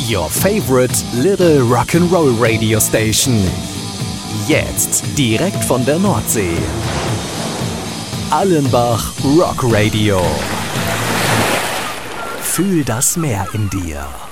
Your favorite little rock'n'roll radio station. Jetzt direkt von der Nordsee. Allenbach Rock Radio. Fühl das Meer in dir.